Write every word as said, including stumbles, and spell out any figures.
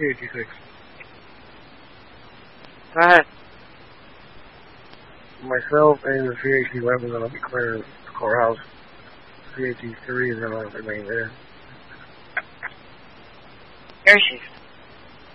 C eighty-six. Go ahead. Myself and the C H eleven will be clearing the courthouse. C H three is going to remain there. Air Chief.